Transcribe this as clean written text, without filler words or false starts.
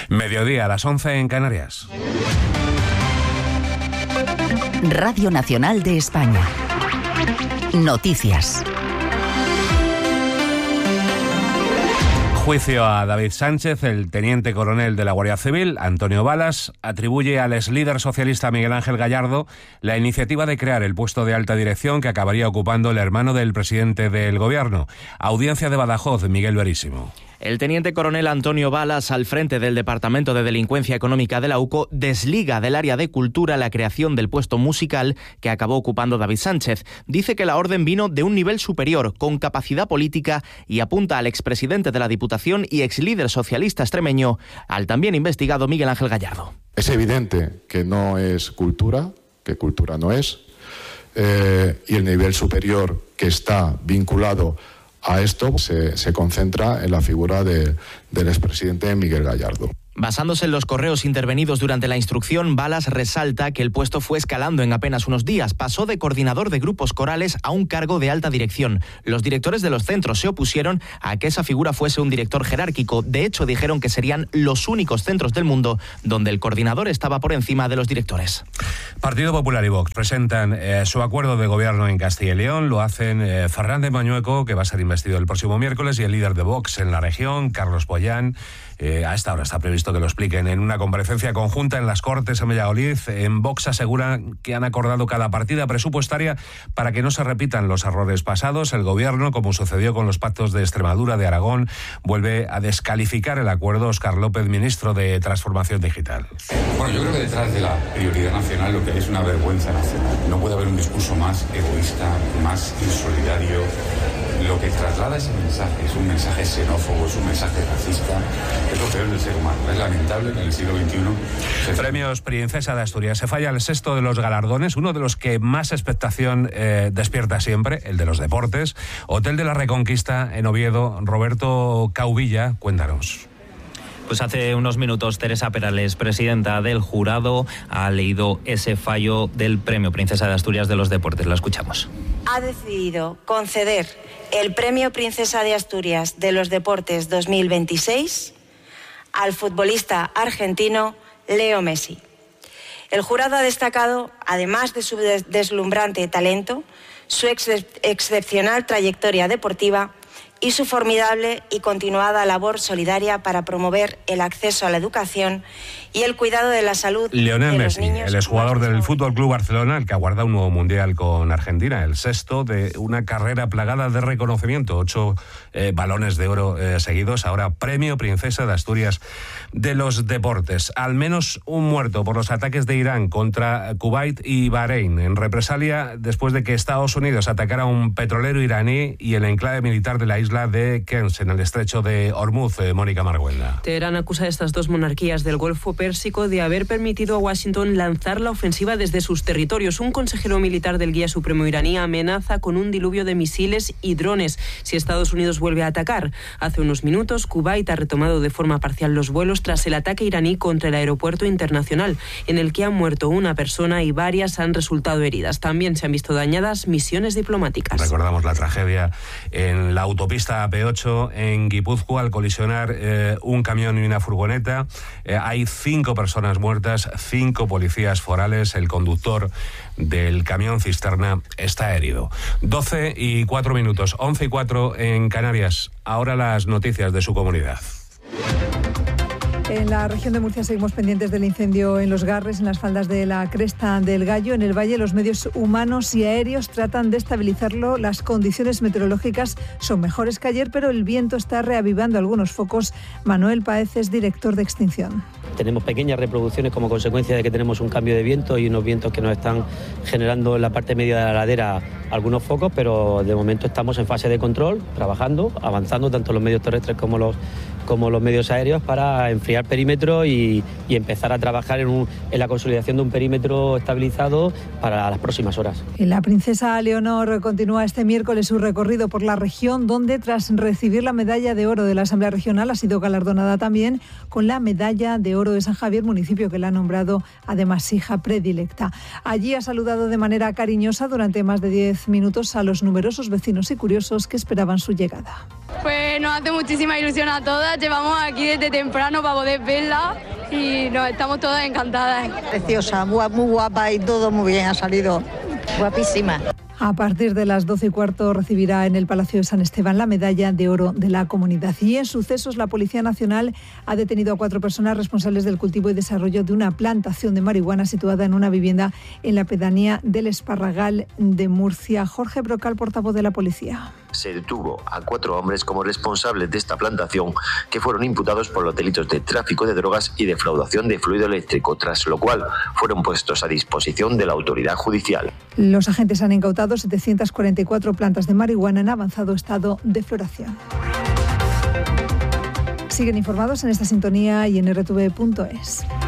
Mediodía, a las 11 en Canarias. Radio Nacional de España. Noticias. Juicio a David Sánchez. El teniente coronel de la Guardia Civil, Antonio Balas, atribuye al exlíder socialista Miguel Ángel Gallardo la iniciativa de crear el puesto de alta dirección que acabaría ocupando el hermano del presidente del gobierno. Audiencia de Badajoz, Miguel Verísimo. El teniente coronel Antonio Balas, al frente del Departamento de Delincuencia Económica de la UCO, desliga del área de cultura la creación del puesto musical que acabó ocupando David Sánchez. Dice que la orden vino de un nivel superior, con capacidad política, y apunta al expresidente de la Diputación y exlíder socialista extremeño, al también investigado Miguel Ángel Gallardo. Es evidente que no es cultura, que cultura no es, y el nivel superior que está vinculado a esto se concentra en la figura del expresidente Miguel Gallardo. Basándose en los correos intervenidos durante la instrucción, Balas resalta que el puesto fue escalando en apenas unos días. Pasó de coordinador de grupos corales a un cargo de alta dirección. Los directores de los centros se opusieron a que esa figura fuese un director jerárquico. De hecho, dijeron que serían los únicos centros del mundo donde el coordinador estaba por encima de los directores. Partido Popular y Vox presentan su acuerdo de gobierno en Castilla y León. Lo hacen Fernández Mañueco, que va a ser investido el próximo miércoles, y el líder de Vox en la región, Carlos Boyán. A esta hora está previsto que lo expliquen en una comparecencia conjunta en las Cortes en Valladolid. En Vox aseguran que han acordado cada partida presupuestaria para que no se repitan los errores pasados. El gobierno, como sucedió con los pactos de Extremadura, de Aragón, vuelve a descalificar el acuerdo. Óscar López, ministro de Transformación Digital. Bueno, yo creo que detrás de la prioridad nacional lo que hay es una vergüenza nacional. No puede haber un discurso más egoísta, más insolidario. Lo que traslada ese mensaje es un mensaje xenófobo, es un mensaje racista, es lo peor del ser humano. Es lamentable que en el siglo XXI... Premios Princesa de Asturias. Se falla el sexto de los galardones, uno de los que más expectación despierta siempre, el de los deportes. Hotel de la Reconquista en Oviedo. Roberto Cauvilla, cuéntanos. Pues hace unos minutos Teresa Perales, presidenta del jurado, ha leído ese fallo del Premio Princesa de Asturias de los Deportes. La escuchamos. Ha decidido conceder el Premio Princesa de Asturias de los Deportes 2026 al futbolista argentino Leo Messi. El jurado ha destacado, además de su deslumbrante talento, su excepcional trayectoria deportiva y su formidable y continuada labor solidaria para promover el acceso a la educación y el cuidado de la salud Lionel de Messi, los niños. el exjugador del Fútbol Club Barcelona, el que aguarda un nuevo mundial con Argentina, el sexto de una carrera plagada de reconocimiento, 8 balones de oro seguidos. Ahora Premio Princesa de Asturias de los Deportes. Al menos un muerto por los ataques de Irán contra Kuwait y Bahrein, en represalia después de que Estados Unidos atacara a un petrolero iraní y el enclave militar de la isla de Kens, en el estrecho de Hormuz. Mónica Marguenda. Teherán acusa a estas dos monarquías del Golfo Pérsico de haber permitido a Washington lanzar la ofensiva desde sus territorios. Un consejero militar del Guía Supremo iraní amenaza con un diluvio de misiles y drones si Estados Unidos vuelve a atacar. Hace unos minutos, Kuwait ha retomado de forma parcial los vuelos tras el ataque iraní contra el aeropuerto internacional, en el que ha muerto una persona y varias han resultado heridas. También se han visto dañadas misiones diplomáticas. Recordamos la tragedia en la autopista AP8 en Guipúzcoa al colisionar un camión y una furgoneta. Hay 5 personas muertas, 5 policías forales. El conductor del camión cisterna está herido. 12:04, 11:04 en Canarias. Ahora las noticias de su comunidad. En la región de Murcia seguimos pendientes del incendio en Los Garres, en las faldas de la Cresta del Gallo. En el valle, los medios humanos y aéreos tratan de estabilizarlo. Las condiciones meteorológicas son mejores que ayer, pero el viento está reavivando algunos focos. Manuel Páez es director de extinción. Tenemos pequeñas reproducciones como consecuencia de que tenemos un cambio de viento y unos vientos que nos están generando en la parte media de la ladera algunos focos, pero de momento estamos en fase de control, trabajando, avanzando tanto los medios terrestres como los medios aéreos para enfriar perímetro y empezar a trabajar en la consolidación de un perímetro estabilizado para las próximas horas. La princesa Leonor continúa este miércoles su recorrido por la región, donde tras recibir la medalla de oro de la Asamblea Regional ha sido galardonada también con la medalla de oro de San Javier, municipio que la ha nombrado además hija predilecta. Allí ha saludado de manera cariñosa durante más de 10 minutos a los numerosos vecinos y curiosos que esperaban su llegada. Pues nos hace muchísima ilusión a todas, llevamos aquí desde temprano para poder verla y nos estamos todas encantadas. Preciosa, muy guapa y todo muy bien ha salido. Guapísima. A partir de las 12:15 recibirá en el Palacio de San Esteban la medalla de oro de la comunidad. Y en sucesos, la Policía Nacional ha detenido a 4 personas responsables del cultivo y desarrollo de una plantación de marihuana situada en una vivienda en la pedanía del Esparragal de Murcia. Jorge Brocal, portavoz de la Policía. Se detuvo a 4 hombres como responsables de esta plantación que fueron imputados por los delitos de tráfico de drogas y defraudación de fluido eléctrico, tras lo cual fueron puestos a disposición de la autoridad judicial. Los agentes han incautado 744 plantas de marihuana en avanzado estado de floración. Siguen informados en esta sintonía y en rtv.es.